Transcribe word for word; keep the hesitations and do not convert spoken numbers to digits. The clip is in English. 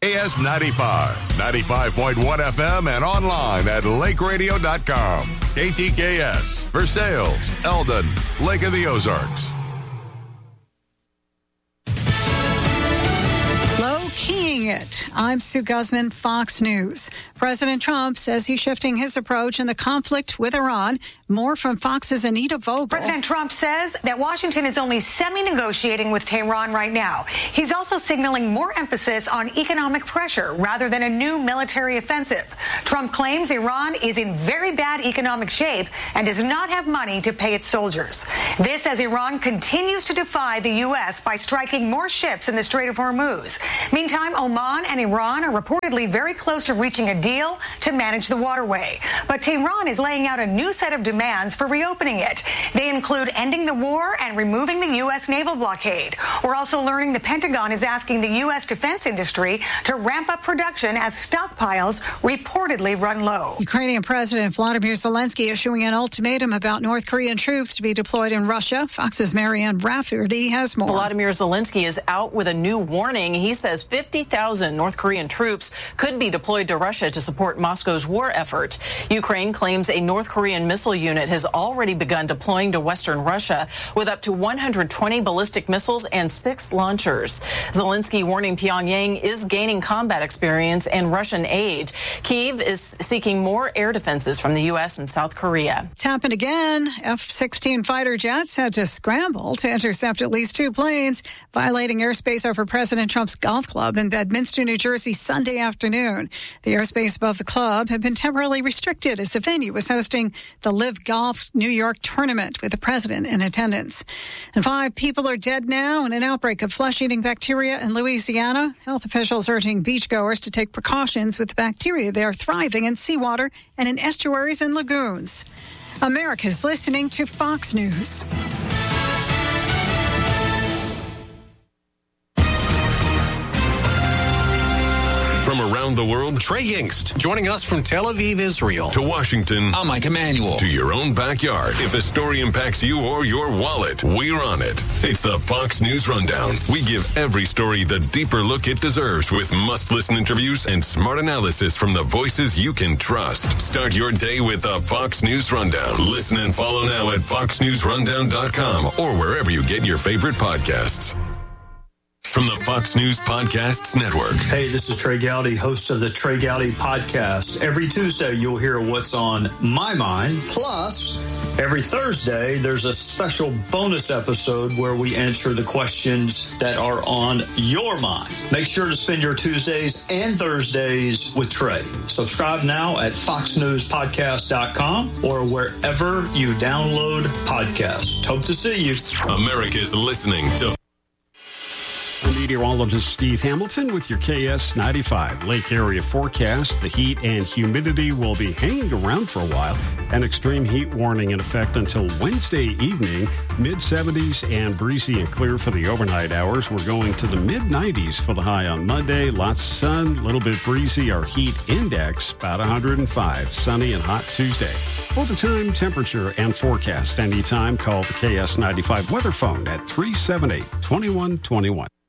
K S ninety-five, ninety-five point one F M, and online at lake radio dot com. K T K S, Versailles, Eldon, Lake of the Ozarks. Low-keying it. I'm Sue Guzman, Fox News. President Trump says he's shifting his approach in the conflict with Iran. More from Fox's Anita Vogel. President Trump says that Washington is only semi-negotiating with Tehran right now. He's also signaling more emphasis on economic pressure rather than a new military offensive. Trump claims Iran is in very bad economic shape and does not have money to pay its soldiers. This as Iran continues to defy the U S by striking more ships in the Strait of Hormuz. Meantime, Oman and Iran are reportedly very close to reaching a deal to manage the waterway. But Tehran is laying out a new set of demands for reopening it. They include ending the war and removing the U S naval blockade. We're also learning the Pentagon is asking the U S defense industry to ramp up production as stockpiles reportedly run low. Ukrainian President Vladimir Zelensky issuing an ultimatum about North Korean troops to be deployed in Russia. Fox's Marianne Rafferty has more. Vladimir Zelensky is out with a new warning. He says fifty thousand North Korean troops could be deployed to Russia to support Moscow's war effort. Ukraine claims a North Korean missile unit has already begun deploying to western Russia with up to one hundred twenty ballistic missiles and six launchers. Zelensky warning Pyongyang is gaining combat experience and Russian aid. Kyiv is seeking more air defenses from the U S and South Korea. It's happened again. F sixteen fighter jets had to scramble to intercept at least two planes, violating airspace over President Trump's golf club in Bedminster, New Jersey, Sunday afternoon. The airspace above the club had been temporarily restricted as the venue was hosting the Live Golf New York tournament with the president in attendance. And five people are dead now in an outbreak of flesh-eating bacteria in Louisiana. Health officials urging beachgoers to take precautions with the bacteria. They are thriving in seawater and in estuaries and lagoons. America's listening to Fox News. From around the world, Trey Yingst, joining us from Tel Aviv, Israel. To Washington, I'm Mike Emanuel. To your own backyard. If a story impacts you or your wallet, we're on it. It's the Fox News Rundown. We give every story the deeper look it deserves with must-listen interviews and smart analysis from the voices you can trust. Start your day with the Fox News Rundown. Listen and follow now at fox news rundown dot com or wherever you get your favorite podcasts. From the Fox News Podcasts Network. Hey, this is Trey Gowdy, host of the Trey Gowdy Podcast. Every Tuesday, you'll hear what's on my mind. Plus, every Thursday, there's a special bonus episode where we answer the questions that are on your mind. Make sure to spend your Tuesdays and Thursdays with Trey. Subscribe now at fox news podcast dot com or wherever you download podcasts. Hope to see you. America's listening to Meteorologist Steve Hamilton with your K S ninety-five Lake Area forecast. The heat and humidity will be hanging around for a while. An extreme heat warning in effect until Wednesday evening. mid seventies and breezy and clear for the overnight hours. We're going to the mid nineties for the high on Monday. Lots of sun, a little bit breezy. Our heat index about one hundred five. Sunny and hot Tuesday. For the time, temperature, and forecast anytime, call the K S ninety-five weather phone at three seven eight, two one two one.